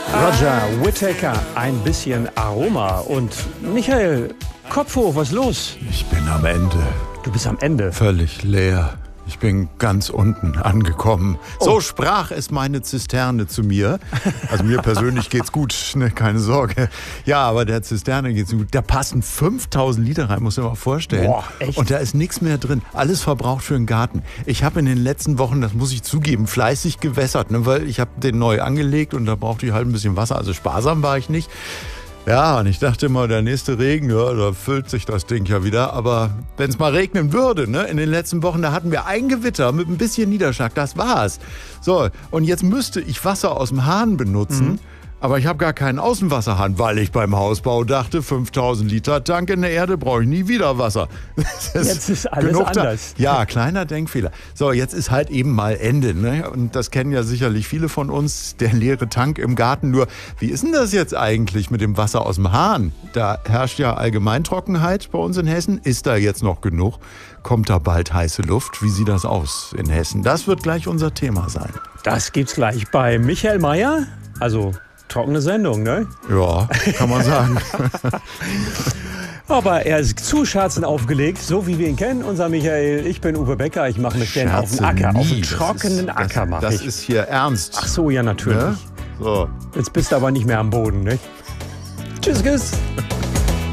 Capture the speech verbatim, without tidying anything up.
Roger Whittaker, ein bisschen Aroma. Und Michael, Kopf hoch, was ist los? Ich bin am Ende. Du bist am Ende. Völlig leer. Ich bin ganz unten angekommen. Oh. So sprach es meine Zisterne zu mir. Also mir persönlich geht's gut, ne, keine Sorge. Ja, aber der Zisterne geht's gut. Da passen fünftausend Liter rein, muss ich mir mal vorstellen. Boah, echt? Und da ist nichts mehr drin. Alles verbraucht für den Garten. Ich habe in den letzten Wochen, das muss ich zugeben, fleißig gewässert, ne, weil ich habe den neu angelegt und da brauchte ich halt ein bisschen Wasser. Also sparsam war ich nicht. Ja, und ich dachte immer, der nächste Regen, ja, da füllt sich das Ding ja wieder. Aber wenn es mal regnen würde, ne, in den letzten Wochen, da hatten wir ein Gewitter mit ein bisschen Niederschlag, das war's. So, und jetzt müsste ich Wasser aus dem Hahn benutzen. Mhm. Aber ich habe gar keinen Außenwasserhahn, weil ich beim Hausbau dachte, fünftausend Liter Tank in der Erde, brauche ich nie wieder Wasser. Ist jetzt ist alles anders. Da. Ja, kleiner Denkfehler. So, jetzt ist halt eben mal Ende. Ne? Und das kennen ja sicherlich viele von uns, der leere Tank im Garten. Nur, wie ist denn das jetzt eigentlich mit dem Wasser aus dem Hahn? Da herrscht ja Allgemeintrockenheit bei uns in Hessen. Ist da jetzt noch genug? Kommt da bald heiße Luft? Wie sieht das aus in Hessen? Das wird gleich unser Thema sein. Das gibt's gleich bei Michael Mayer. Also trockene Sendung, ne? Ja, kann man sagen. Aber er ist zu Scherzen aufgelegt, so wie wir ihn kennen, unser Michael. Ich bin Uwe Becker, ich mache mich gerne auf den Acker, auf den trockenen Acker mache ich. Das ist hier ernst. Ach so, ja, natürlich. Ne? So. Jetzt bist du aber nicht mehr am Boden, ne? Tschüss, tschüss.